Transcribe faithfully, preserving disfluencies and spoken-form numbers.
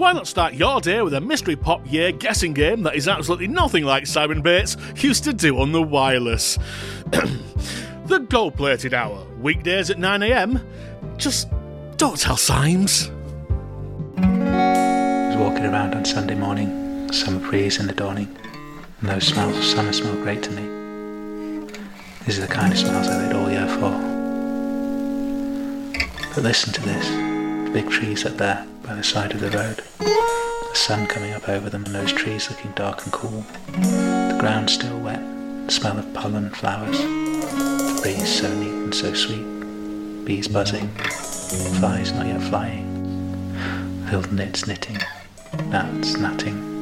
why not start your day with a mystery pop year guessing game that is absolutely nothing like Simon Bates used to do on the wireless? The Gold-Plated Hour, weekdays at nine a m. Just don't tell Symes. I was walking around on Sunday morning, summer breeze in the dawning, and those smells of summer smell great to me. These are the kind of smells I wait all year for. But listen to this, the big trees up there by the side of the road, the sun coming up over them and those trees looking dark and cool, the ground still wet, the smell of pollen, flowers, the breeze so neat and so sweet, bees buzzing, flies not yet flying, filled knits knitting, gnats gnatting,